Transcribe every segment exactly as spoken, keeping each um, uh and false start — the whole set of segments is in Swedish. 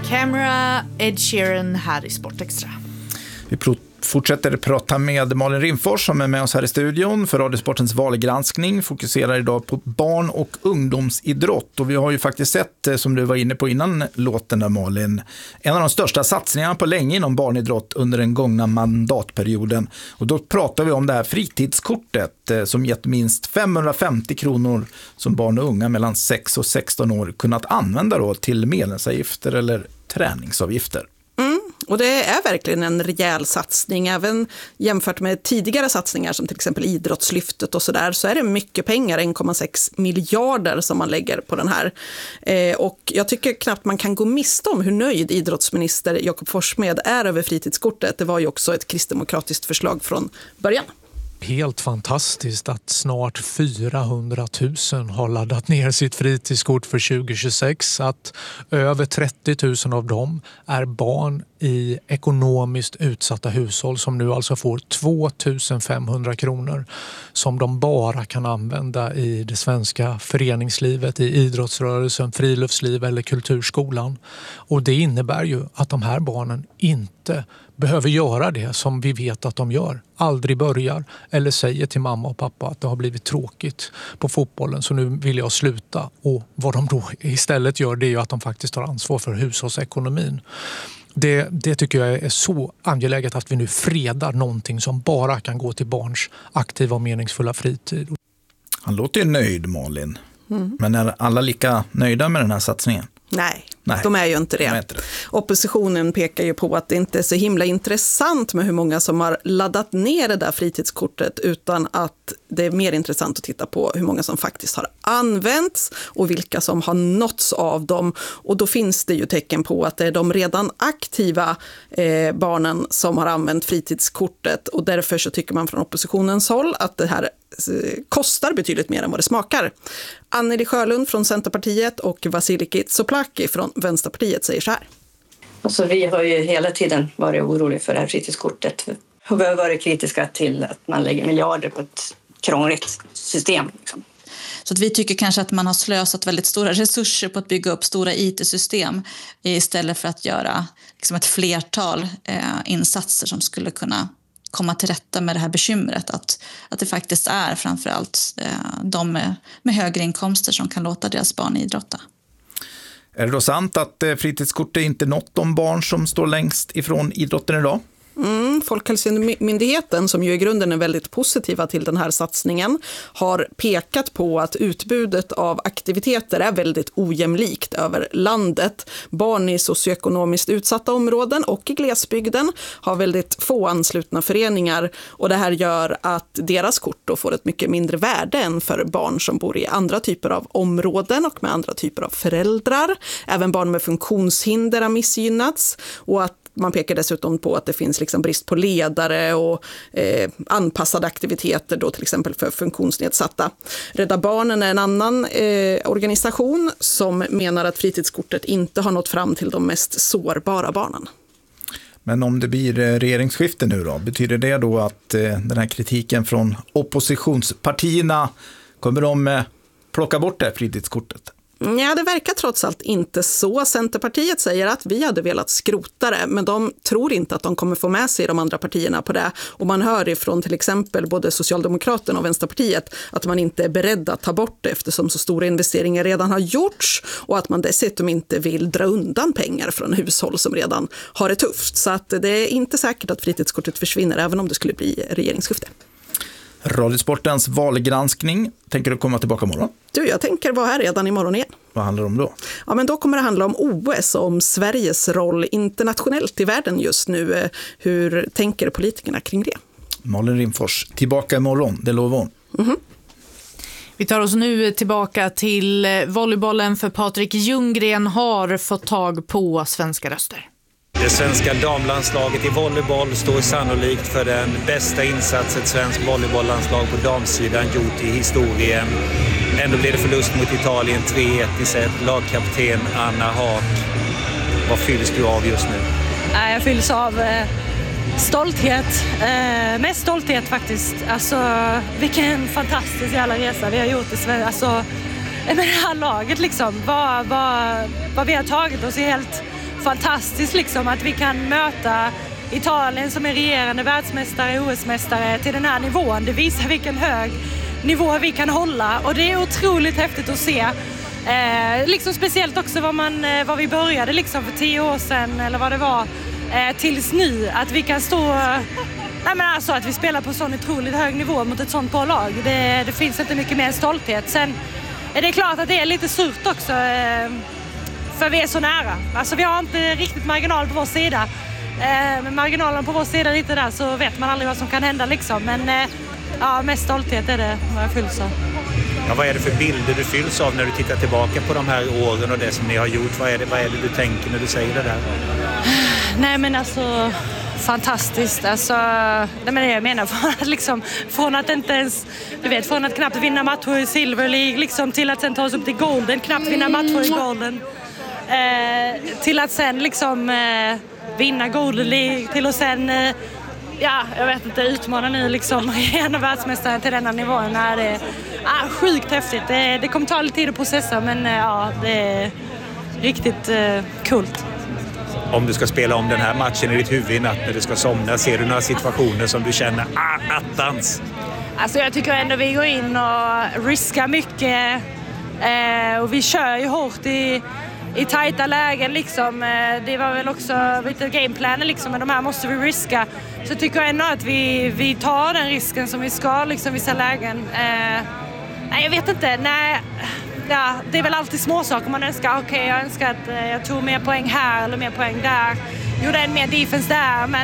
Camera, Ed Sheeran här i Sportextra. Vi pr- fortsätter prata med Malin Rimfors som är med oss här i studion för Radiosportens valgranskning. Fokuserar idag på barn- och ungdomsidrott. Och vi har ju faktiskt sett, som du var inne på innan låten där Malin, en av de största satsningarna på länge inom barnidrott under den gångna mandatperioden. Och då pratar vi om det här fritidskortet som gett minst femhundrafemtio kronor som barn och unga mellan sex och sexton år kunnat använda då till medlemsavgifter eller träningsavgifter. Mm, och det är verkligen en rejäl satsning. Även jämfört med tidigare satsningar som till exempel idrottslyftet och sådär, så är det mycket pengar, en komma sex miljarder som man lägger på den här. Eh, och jag tycker knappt man kan gå miste om hur nöjd idrottsminister Jakob Forssmed är över fritidskortet. Det var ju också ett kristdemokratiskt förslag från början. Helt fantastiskt att snart fyrahundratusen har laddat ner sitt fritidskort för tjugo tjugosex. Att över trettio tusen av dem är barn i ekonomiskt utsatta hushåll som nu alltså får två tusen femhundra kronor som de bara kan använda i det svenska föreningslivet, i idrottsrörelsen, friluftsliv eller kulturskolan. Och det innebär ju att de här barnen inte behöver göra det som vi vet att de gör. Aldrig börjar eller säger till mamma och pappa att det har blivit tråkigt på fotbollen så nu vill jag sluta. Och vad de då istället gör, det är ju att de faktiskt tar ansvar för hushållsekonomin. Det, det tycker jag är så angeläget att vi nu fredar någonting som bara kan gå till barns aktiva och meningsfulla fritid. Han låter ju nöjd, Malin. Mm. Men är alla lika nöjda med den här satsningen? Nej, Nej, de är ju inte det. de är inte det. Oppositionen pekar ju på att det inte är så himla intressant med hur många som har laddat ner det där fritidskortet, utan att det är mer intressant att titta på hur många som faktiskt har använts och vilka som har nåtts av dem. Och då finns det ju tecken på att det är de redan aktiva eh, barnen som har använt fritidskortet, och därför så tycker man från oppositionens håll att det här kostar betydligt mer än vad det smakar. Anneli Sjölund från Centerpartiet och Vasiliki Tsouplaki från Vänsterpartiet säger så här. Alltså, vi har ju hela tiden varit oroliga för det här fritidskortet. Och vi har varit kritiska till att man lägger miljarder på ett krångligt system. Liksom. Så att vi tycker kanske att man har slösat väldigt stora resurser på att bygga upp stora I T-system istället för att göra liksom ett flertal eh, insatser som skulle kunna komma till rätta med det här bekymret att, att det faktiskt är framförallt eh, de med, med högre inkomster som kan låta deras barn idrotta. Är det då sant att eh, fritidskortet inte nått de barn som står längst ifrån idrotten idag? Mm, Folkhälsomyndigheten, som ju i grunden är väldigt positiva till den här satsningen, har pekat på att utbudet av aktiviteter är väldigt ojämlikt över landet. Barn i socioekonomiskt utsatta områden och i glesbygden har väldigt få anslutna föreningar, och det här gör att deras kort då får ett mycket mindre värde än för barn som bor i andra typer av områden och med andra typer av föräldrar. Även barn med funktionshinder har missgynnats, och att man pekar dessutom på att det finns liksom brist på ledare och eh, anpassade aktiviteter då till exempel för funktionsnedsatta. Rädda Barnen är en annan eh, organisation som menar att fritidskortet inte har nått fram till de mest sårbara barnen. Men om det blir regeringsskifte nu då, betyder det då att eh, den här kritiken från oppositionspartierna, kommer de eh, plocka bort det här fritidskortet? Ja, det verkar trots allt inte så. Centerpartiet säger att vi hade velat skrota det, men de tror inte att de kommer få med sig de andra partierna på det. Och man hör ifrån till exempel både Socialdemokraterna och Vänsterpartiet att man inte är beredd att ta bort det eftersom så stora investeringar redan har gjorts, och att man dessutom inte vill dra undan pengar från hushåll som redan har det tufft. Så att det är inte säkert att fritidskortet försvinner även om det skulle bli regeringsskifte. Radiosportens valgranskning, tänker du komma tillbaka imorgon? Du, jag tänker vara här redan imorgon igen. Vad handlar det om då? Ja, men då kommer det handla om O S och om Sveriges roll internationellt i världen just nu. Hur tänker politikerna kring det? Malin Rimfors, tillbaka imorgon, det lovar hon. Mm-hmm. Vi tar oss nu tillbaka till volleybollen, för Patrik Ljunggren har fått tag på svenska röster. Det svenska damlandslaget i volleyboll står sannolikt för den bästa insatsen ett svenskt volleybolllandslag på damsidan gjort i historien. Ändå blev det förlust mot Italien tre ett i set. Lagkapten Anna Haak. Vad fylls du av just nu? Jag fylls av eh, stolthet. Eh, mest stolthet faktiskt. Alltså, vilken fantastisk jävla resa vi har gjort i Sverige. Alltså, med det här laget liksom. Vad, vad, vad vi har tagit oss är helt fantastiskt liksom att vi kan möta Italien som är regerande världsmästare, O S-mästare till den här nivån. Det visar vilken hög nivå vi kan hålla och det är otroligt häftigt att se. Eh, liksom speciellt också vad, man, eh, vad vi började liksom för tio år sedan eller vad det var eh, tills nu. Att vi kan stå, nej men alltså att vi spelar på sån otroligt hög nivå mot ett sånt bra lag. Det, det finns inte mycket mer stolthet. Sen är det klart att det är lite surt också eh, för vi är så nära. Alltså vi har inte riktigt marginal på vår sida. Eh, med marginalen på vår sida lite där så vet man aldrig vad som kan hända liksom. Men eh, ja, mest stolthet är det vad jag fylls av. Ja, vad är det för bilder du fylls av när du tittar tillbaka på de här åren och det som ni har gjort? Vad är det, vad är det du tänker när du säger det där? Nej men alltså fantastiskt. Alltså, nej men det jag menar från att, liksom, från att inte ens, du vet, från att knappt vinna matcher i Silver League liksom, till att sen ta oss upp till Golden, knappt vinna matcher i Golden. Eh, till att sen liksom eh, vinna Golden League, till att sen eh, ja, jag vet inte, utmana nu liksom en av världsmästaren till denna nivån. Det är ah, sjukt häftigt. Det, det kommer ta lite tid att processa men ja, det är riktigt eh, coolt. Om du ska spela om den här matchen i ditt huvud i natt när du ska somna, ser du några situationer som du känner ah, attans? Alltså jag tycker ändå vi går in och riskar mycket eh, och vi kör ju hårt i i tajta lägen liksom. Det var väl också lite gameplanen liksom, men de här måste vi riska. Så jag tycker ändå att vi, vi tar den risken som vi ska liksom vissa lägen. Eh, nej, jag vet inte. Nej, ja, det är väl alltid små saker man önskar. Okej, okay, jag önskar att eh, jag tog mer poäng här eller mer poäng där. Gjorde en mer defense där, men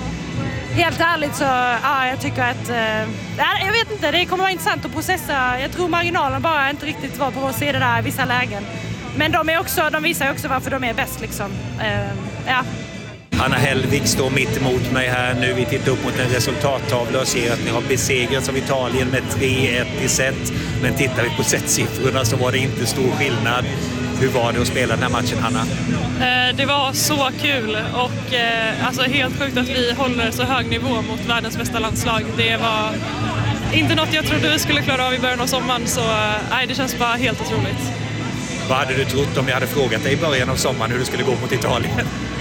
helt ärligt så, ja, jag tycker att eh, jag vet inte, det kommer vara intressant att processa. Jag tror marginalen bara inte riktigt var på vår sida där i vissa lägen. Men de, är också, de visar också varför de är bäst liksom. Uh, ja. Anna Hellvig står mitt emot mig här nu. Vi tittar upp mot en resultattavla och ser att ni har besegrats av Italien med tre ett i set. Men tittar vi på setsiffrorna så var det inte stor skillnad. Hur var det att spela den här matchen, Hanna? Uh, det var så kul och uh, alltså helt sjukt att vi håller så hög nivå mot världens bästa landslag. Det var inte något jag trodde vi skulle klara av i början av sommaren så uh, det känns bara helt otroligt. Vad hade du trott om jag hade frågat dig i början av sommaren hur det skulle gå mot Italien?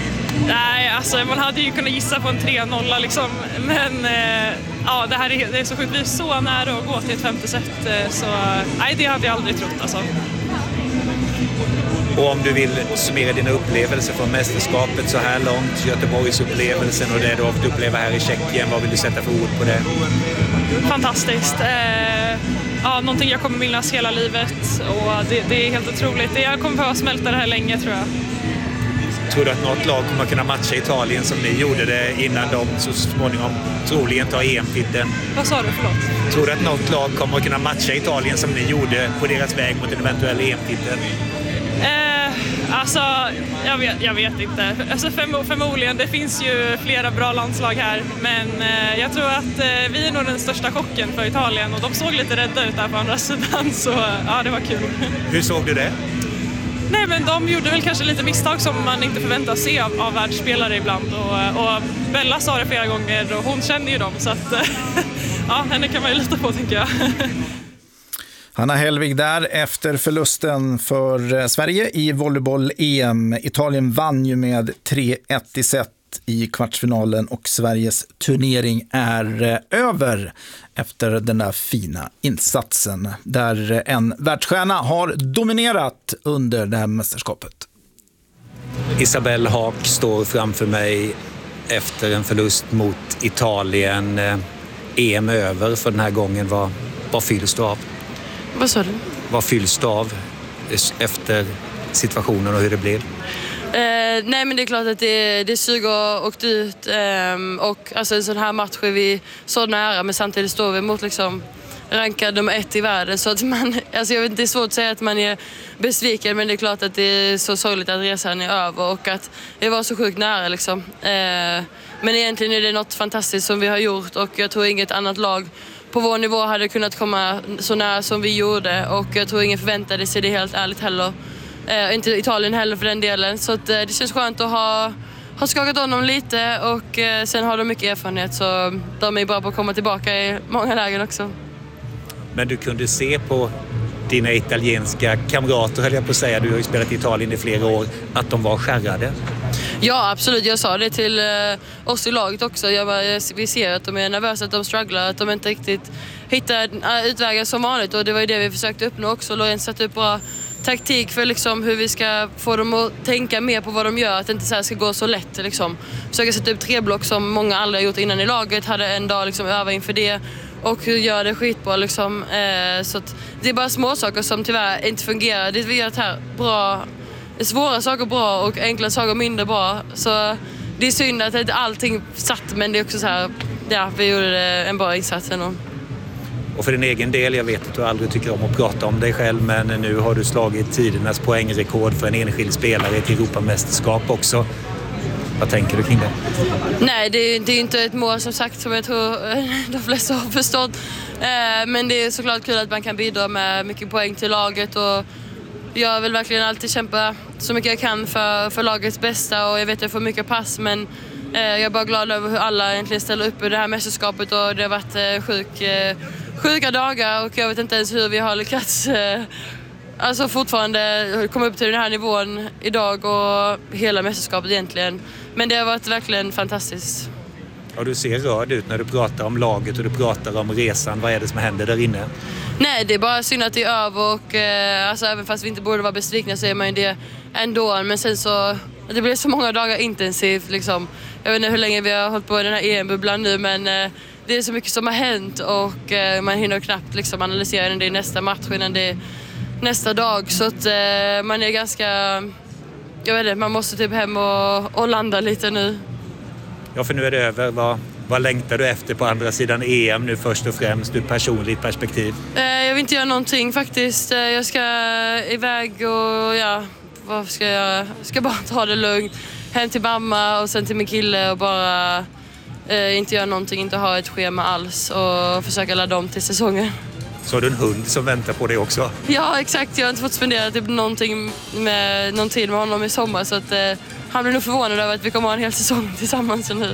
Nej, alltså man hade ju kunnat gissa på en tre noll liksom. Men eh, ja, det här är, det är så sjukt. Vi är så nära att gå till ett femte set. Så nej, det hade jag aldrig trott alltså. Och om du vill summera dina upplevelser från mästerskapet så här långt, Göteborgsupplevelsen och det du har fått uppleva här i Tjeckien, vad vill du sätta för ord på det? Fantastiskt. Eh, ja, någonting jag kommer minnas hela livet och det, det är helt otroligt. Jag kommer behöva smälta det här länge tror jag. Tror du att något lag kommer att kunna matcha Italien som ni gjorde det innan de så småningom troligen tar E M-titeln? Vad sa du, förlåt? Tror du att något lag kommer att kunna matcha Italien som ni gjorde på deras väg mot en eventuell E M-titel? Eh, alltså, jag vet, jag vet inte. Alltså förmo- förmodligen, det finns ju flera bra landslag här. Men eh, jag tror att eh, vi är nog den största chocken för Italien. Och de såg lite rädda ut där på andra sidan, så ja, det var kul. Hur såg du det? Nej, men de gjorde väl kanske lite misstag som man inte förväntar sig av, av världsspelare ibland. Och, och Bella sa det flera gånger och hon känner ju dem. Så att, ja, henne kan man ju lita på, tänker jag. Hanna Hellvig där efter förlusten för Sverige i volleyboll-E M. Italien vann ju med tre ett i set i kvartsfinalen och Sveriges turnering är över efter den där fina insatsen där en världsstjärna har dominerat under det här mästerskapet. Isabelle Haak står framför mig efter en förlust mot Italien. E M över för den här gången. Vad, vad fylls du av? Vad sa du? Vad fylls du av efter situationen och hur det blev? Eh, nej men det är klart att det, det suger och åkt ut eh, och alltså en sån här match är vi så nära men samtidigt står vi mot liksom rankad nummer ett i världen så att man, alltså jag vet inte, det är svårt att säga att man är besviken men det är klart att det är så sorgligt att resan är över och att det var så sjukt nära liksom. Eh, men egentligen är det något fantastiskt som vi har gjort och jag tror inget annat lag på vår nivå hade kunnat komma så nära som vi gjorde och jag tror ingen förväntade sig det helt ärligt heller. Eh, inte Italien heller för den delen. Så att, eh, det känns skönt att ha, ha skakat honom lite och eh, sen har de mycket erfarenhet så de är bra på att komma tillbaka i många lägen också. Men du kunde se på dina italienska kamrater, höll jag på att säga, du har ju spelat i Italien i flera år, att de var skärrade. Ja, absolut. Jag sa det till eh, oss i laget också. Jag bara, vi ser att de är nervösa, att de strugglar, att de inte riktigt hittar utvägar som vanligt. Och det var ju det vi försökte uppnå också. Lorenz satte upp bra taktik för liksom hur vi ska få dem att tänka mer på vad de gör. Att det inte så här ska gå så lätt. Liksom. Försöka sätta upp tre block som många aldrig har gjort innan i laget. Hade en dag liksom öva inför det. Och gör det skitbra liksom. Eh, så att det är bara små saker som tyvärr inte fungerar. Det vi gör det här bra, svåra saker bra och enkla saker mindre bra. Så det är synd att inte allting satt, men det är också så här, ja, vi gjorde en bra insats ändå. Och för din egen del, jag vet att du aldrig tycker om att prata om dig själv, men nu har du slagit tidernas poängrekord för en enskild spelare i ett Europamästerskap också. Vad tänker du kring det? Nej, det är, det är inte ett mål som sagt som jag tror de flesta har förstått. Eh, men det är såklart kul att man kan bidra med mycket poäng till laget. Och jag vill verkligen alltid kämpa så mycket jag kan för, för lagets bästa. Och jag vet att jag får mycket pass, men eh, jag är bara glad över hur alla egentligen ställer upp i det här mästerskapet. Och det har varit eh, sjuk, eh, sjuka dagar och jag vet inte ens hur vi har lyckats eh, alltså fortfarande komma upp till den här nivån idag och hela mästerskapet egentligen. Men det har varit verkligen fantastiskt. Ja, du ser rörd ut när du pratar om laget och du pratar om resan. Vad är det som händer där inne? Nej, det är bara synd att det är över och eh, alltså, även fast vi inte borde vara besvikna så är man ju det ändå. Men sen så, det blir så många dagar intensivt liksom. Jag vet inte hur länge vi har hållit på i den här E M-bubblan nu, men eh, det är så mycket som har hänt och eh, man hinner knappt liksom analysera det i nästa match innan det är nästa dag. Så att eh, man är ganska, jag vet inte, man måste typ hem och, och landa lite nu. Ja, för nu är det över. Vad, vad längtar du efter på andra sidan E M nu först och främst ur personligt perspektiv? Eh, jag vill inte göra någonting faktiskt. Eh, jag ska iväg och ja, vad ska jag göra? Jag ska bara ta det lugnt. Hem till mamma och sen till min kille och bara eh, inte göra någonting, inte ha ett schema alls och försöka ladda om till säsongen. Så har du en hund som väntar på dig också? Ja, exakt. Jag har inte fått spendera typ någonting med, någon tid med honom i sommar så att eh, han blir nog förvånad över att vi kommer ha en hel säsong tillsammans nu.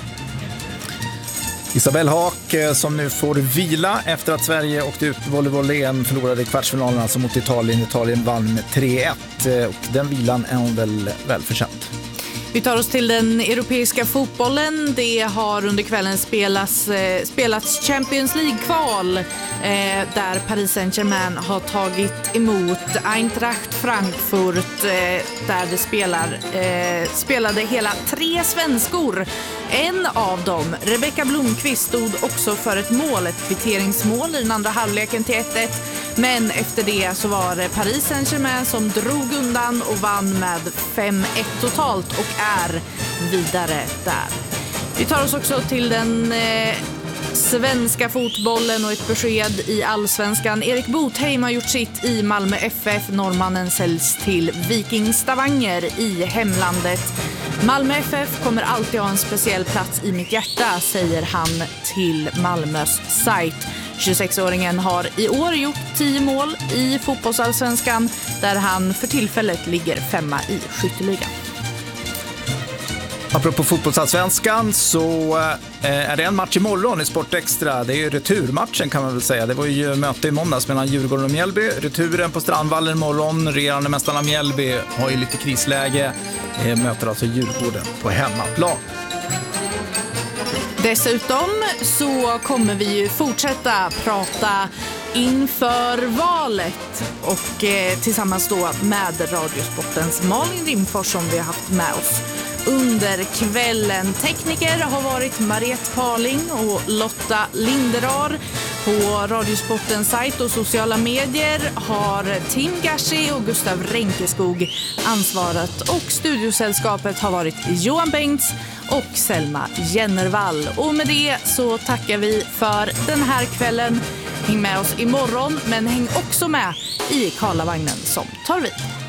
Isabelle Haak som nu får vila efter att Sverige åkte ut volleyboll-E M, förlorade i kvartsfinalen alltså mot Italien. Italien vann med tre ett och den vilan är hon väl välförtjänt. Vi tar oss till den europeiska fotbollen. Det har under kvällen spelats, eh, spelats Champions League-kval eh, där Paris Saint-Germain har tagit emot Eintracht Frankfurt eh, där det spelar, eh, spelade hela tre svenskor. En av dem, Rebecka Blomqvist, stod också för ett mål, ett kvitteringsmål i den andra halvleken till ett ett. Men efter det så var det Paris Saint-Germain som drog undan och vann med fem ett totalt och är vidare där. Vi tar oss också till den eh, svenska fotbollen och ett besked i Allsvenskan. Erik Botheim har gjort sitt i Malmö F F. Norrmannen säljs till Viking Stavanger i hemlandet. Malmö F F kommer alltid ha en speciell plats i mitt hjärta, säger han till Malmös sajt. tjugosexåringen har i år gjort tio mål i fotbollsallsvenskan där han för tillfället ligger femma i skytteligan. Apropå fotbollsallsvenskan så eh, är det en match imorgon i Sport Extra. Det är ju returmatchen kan man väl säga. Det var ju möte i måndags mellan Djurgården och Mjällby. Returen på Strandvallen imorgon. Regerande mästarna Mjällby har ju lite krisläge. Eh, möter alltså Djurgården på hemmaplan. Dessutom så kommer vi ju fortsätta prata inför valet och eh, tillsammans då med Radiosportens Malin Rimfors som vi har haft med oss under kvällen. Tekniker har varit Mariette Parling och Lotta Linderar. På Radiosportens sajt och sociala medier har Tim Gashi och Gustav Renkeskog ansvarat och studiosällskapet har varit Johan Bengts och Selma Jennervall. Och med det så tackar vi för den här kvällen. Häng med oss imorgon men häng också med i Karlavagnen som tar vid.